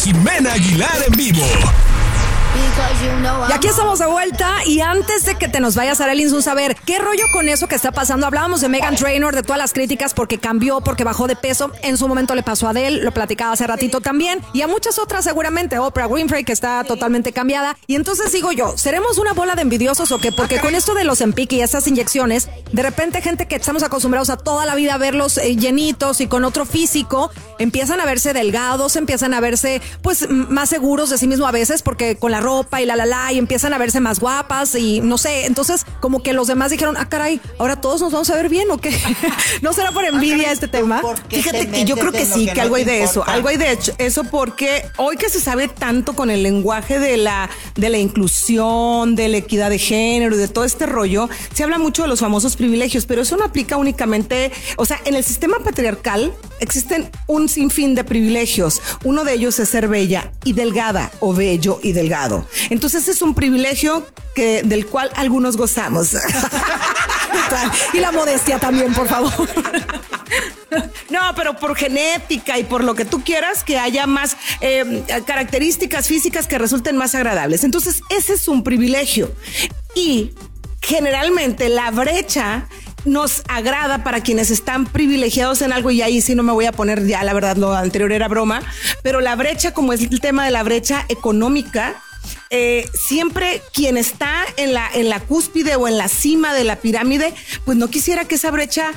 Jimena Aguilar en vivo. Y aquí estamos de vuelta. Y antes de que te nos vayas, Arely Insunza, a ver, ¿qué rollo con eso que está pasando? Hablábamos de Meghan Trainor, de todas las críticas porque cambió, porque bajó de peso. En su momento le pasó a Adele, lo platicaba hace ratito también. Y a muchas otras seguramente. Oprah Winfrey, que está totalmente cambiada. Y entonces digo yo, ¿seremos una bola de envidiosos o qué? Porque con esto de los Ozempic y estas inyecciones, de repente gente que estamos acostumbrados a toda la vida a verlos llenitos y con otro físico, empiezan a verse delgados, empiezan a verse pues más seguros de sí mismo a veces, porque con la ropa y y empiezan a verse más guapas y no sé, entonces como que los demás dijeron, caray, ahora todos nos vamos a ver bien o qué. ¿No será por envidia este tema? Fíjate que yo creo que sí, que algo hay de eso, algo hay de eso, porque hoy que se sabe tanto con el lenguaje de la inclusión, de la equidad de género y de todo este rollo, se habla mucho de los famosos privilegios, pero eso no aplica únicamente, o sea, en el sistema patriarcal existen un sinfín de privilegios. Uno de ellos es ser bella y delgada, o bello y delgado. Entonces es un privilegio del cual algunos gozamos. Y la modestia también, por favor. No, pero por genética y por lo que tú quieras, que haya más características físicas que resulten más agradables. Entonces ese es un privilegio. Y generalmente la brecha nos agrada para quienes están privilegiados en algo, y ahí sí no me voy a poner, ya la verdad lo anterior era broma, pero la brecha, como es el tema de la brecha económica, siempre quien está en la cúspide o en la cima de la pirámide, pues no quisiera que esa brecha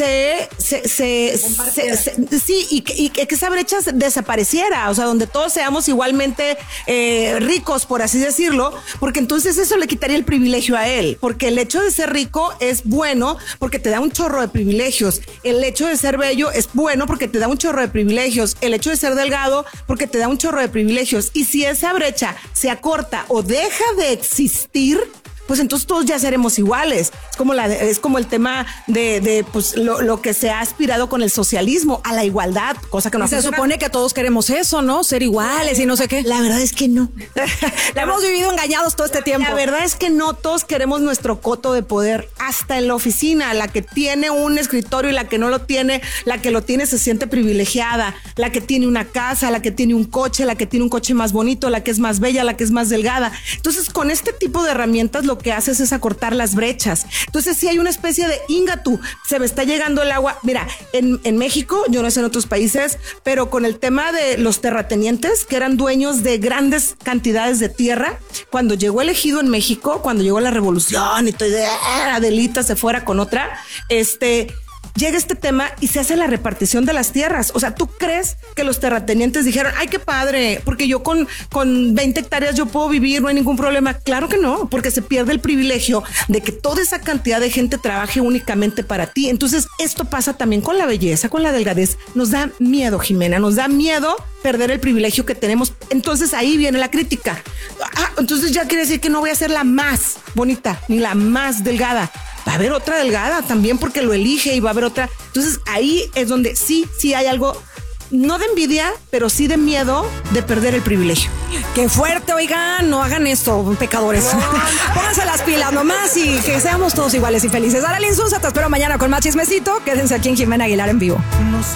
y que esa brecha desapareciera, o sea, donde todos seamos igualmente ricos, por así decirlo, porque entonces eso le quitaría el privilegio a él, porque el hecho de ser rico es bueno porque te da un chorro de privilegios, el hecho de ser bello es bueno porque te da un chorro de privilegios, el hecho de ser delgado porque te da un chorro de privilegios, y si esa brecha se acorta o deja de existir, pues entonces todos ya seremos iguales. Es como el tema de pues lo que se ha aspirado con el socialismo, a la igualdad, cosa que no se supone que todos queremos eso, ¿no? Ser iguales y no sé qué. La verdad es que no. Hemos vivido engañados todo este tiempo. La verdad es que no todos queremos nuestro coto de poder, hasta en la oficina. La que tiene un escritorio y la que no lo tiene, la que lo tiene se siente privilegiada, la que tiene una casa, la que tiene un coche, la que tiene un coche más bonito, la que es más bella, la que es más delgada. Entonces, con este tipo de herramientas lo que haces es acortar las brechas. Entonces, si hay una especie de íngatu, se me está llegando el agua. Mira, en México, yo no sé en otros países, pero con el tema de los terratenientes, que eran dueños de grandes cantidades de tierra, cuando llegó el ejido en México, cuando llegó la revolución y todo, Adelita se fuera con otra, llega este tema y se hace la repartición de las tierras. O sea, ¿tú crees que los terratenientes dijeron, ay, qué padre, porque yo con 20 hectáreas yo puedo vivir, no hay ningún problema? Claro que no, porque se pierde el privilegio de que toda esa cantidad de gente trabaje únicamente para ti. Entonces, esto pasa también con la belleza, con la delgadez. Nos da miedo, Jimena, nos da miedo perder el privilegio que tenemos. Entonces, ahí viene la crítica. Entonces ya quiere decir que no voy a ser la más bonita, ni la más delgada. Va a haber otra delgada también porque lo elige, y va a haber otra. Entonces ahí es donde sí hay algo, no de envidia, pero sí de miedo de perder el privilegio. Qué fuerte, oigan, no hagan esto, pecadores. Pónganse las pilas nomás y que seamos todos iguales y felices. Arely Insunza, te espero mañana con más chismecito. Quédense aquí en Jimena Aguilar en vivo.